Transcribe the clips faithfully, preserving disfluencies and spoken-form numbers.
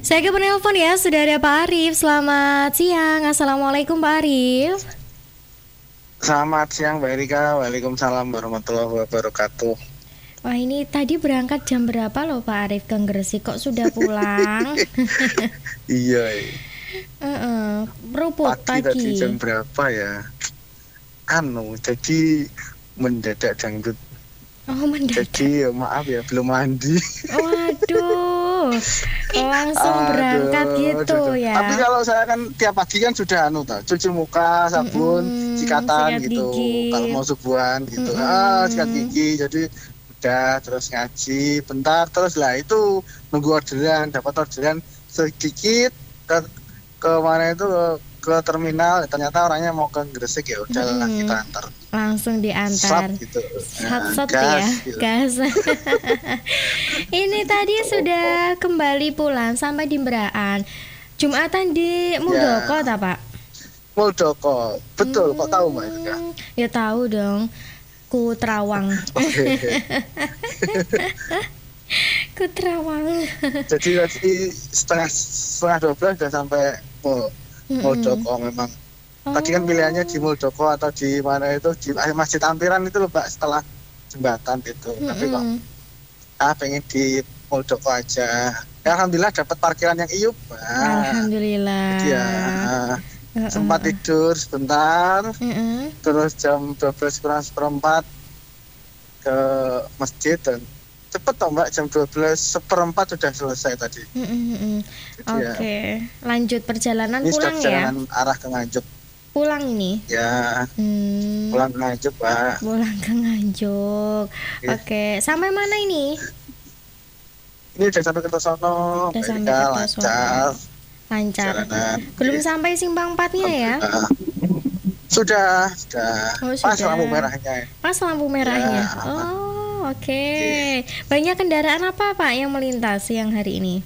Saya ke penelpon ya, sudah ada Pak Arif. Selamat siang. Assalamualaikum Pak Arif. Selamat siang Mbak Erika. Waalaikumsalam warahmatullahi wabarakatuh. Wah, ini tadi berangkat jam berapa loh Pak Arif ke Gresik, kok sudah pulang? Iya. uh-uh. Rupuk Pagi, pagi. tadi jam berapa ya? Anu, jadi mendadak dangdut. Oh, mendadak. Jadi ya, maaf ya, belum mandi. Waduh, langsung Aduh, berangkat gitu aduh. ya. Tapi kalau saya kan tiap pagi kan sudah anu tak, cuci muka, sabun, Mm-mm, sikatan sikat gitu. gigi. Kalau mau subuhan gitu, Mm-mm. ah sikat gigi. Jadi udah terus ngaji, bentar terus lah itu nunggu orderan, dapat orderan sedikit ke ke mana itu ke, ke terminal. Ternyata orangnya mau ke Gresik, ya udahlah Mm-mm. kita antar. Langsung diantar. Sat gitu. Sat-sat Nah, ya, gas, gitu. gas. Ini tadi sudah kembali pulang sampai di Mberaan. Jumatan di Muldoko, Ya. tak Pak? Muldoko, betul. Kok tahu Mbak Erika? Hmm, Ya tahu dong. Ku Terawang. Oke. Ku Terawang. Jadi tadi setengah setengah dua belas sudah sampai Mul- Mm-mm. Muldoko memang. Tadi kan pilihannya di Muldoko atau di mana itu, di Masjid Ampiran itu loh Mbak, setelah jembatan itu. Mm-mm. Tapi kok ah pengen di Muldoko aja. Ya, alhamdulillah dapat parkiran yang iup. Nah, Alhamdulillah. jadi ya Uh-uh. sempat tidur sebentar, Mm-mm. terus jam dua belas kurang seperempat ke masjid dan cepet toh Mbak, jam dua belas seperempat sudah selesai tadi. Mm-mm. Jadi Oke, ya, lanjut perjalanan ini sudah pulang ya? perjalanan arah ke Nganjuk. Pulang ini. Ya, Hmm. pulang ke Nganjuk Pak. Pulang ke Nganjuk. Iya. Oke, sampai mana ini? Ini udah sampai ke Tosono, Udah sampai Erika, ke lancar. Tosono. Lancar. Perjalanan. Belum Iya. sampai simpang empatnya ya? Alhamdulillah. Sudah, sudah. Oh, Pas sudah. lampu merahnya. Pas lampu merahnya. Ya, aman. Oh, oke. Banyak kendaraan apa Pak yang melintas siang hari ini?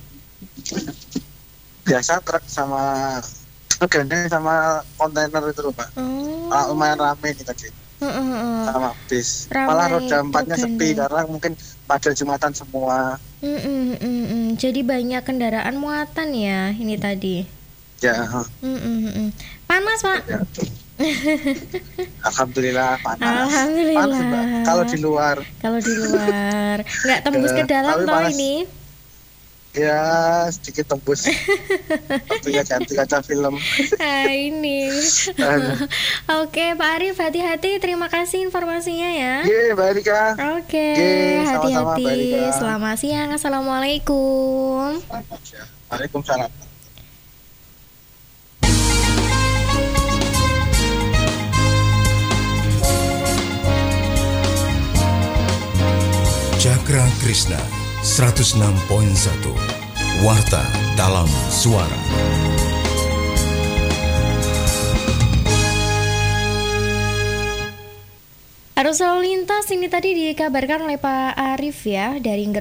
Biasa truk sama truk gandeng sama kontainer itu loh Pak. Oh. Ah, lumayan rame nih tadi. Heeh, heeh. Sama bis. Ramai Malah roda truk empatnya sepi gandeng. karena mungkin pada Jumatan semua. Mm, mm, mm, mm. Jadi banyak kendaraan muatan ya ini tadi. Ya, Mm, mm, mm. Panas Pak? ya. Alhamdulillah panas. Alhamdulillah. Panas, Mbak. Kalau di luar Kalau di luar nggak tembus Ya, ke dalam tapi toh panas. ini. ya sedikit tembus. Waktunya ganti kaca film. Ah, ini. Aduh. Oke Pak Arif, hati-hati. Terima kasih informasinya ya. Ye, Mbak Erika. Oke, Ye, sama-sama, hati-hati. Mbak Erika. Selamat siang. Assalamualaikum. Waalaikumsalam. Cakra Krishna seratus enam koma satu Warta dalam Suara. Arus lalu lintas ini tadi dikabarkan oleh Pak Arif ya dari